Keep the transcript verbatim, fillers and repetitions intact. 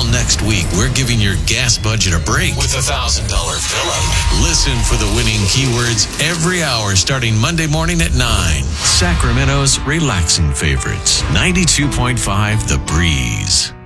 next week, we're giving your gas budget a break with a one thousand dollars fill-up. Listen for the winning keywords every hour starting Monday morning at nine. Sacramento's relaxing favorites. ninety-two point five The Breeze.